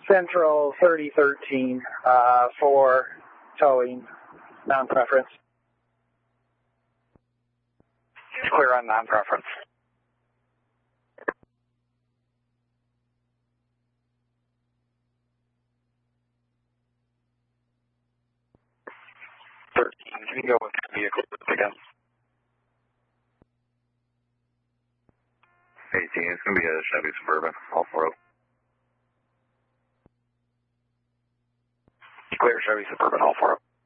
Central 3013 for towing, non-preference. It's clear on non-preference. Can you go with the vehicle again? 18, it's going to be a Chevy Suburban, all 4 Clear Chevy Suburban, all 4